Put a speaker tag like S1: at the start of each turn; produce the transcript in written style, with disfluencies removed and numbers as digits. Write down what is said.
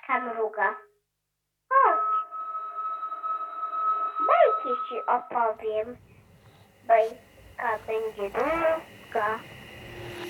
S1: bajeczka mruga. Chodź, bajki ci opowiem. Bajka będzie długa.